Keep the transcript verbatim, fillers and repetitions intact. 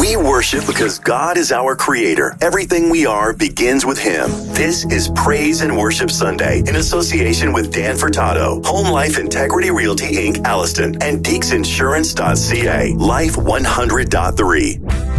We worship because God is our creator. Everything we are begins with Him. This is Praise and Worship Sunday in association with Dan Furtado, Home Life Integrity Realty Incorporated, Alliston, and Deeks Insurance dot C A. Life one hundred point three.